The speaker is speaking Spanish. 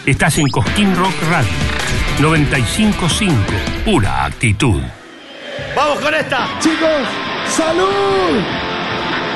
Estás en Cosquín Rock Radio 95.5, pura actitud. ¡Vamos con esta! Chicos, ¡salud!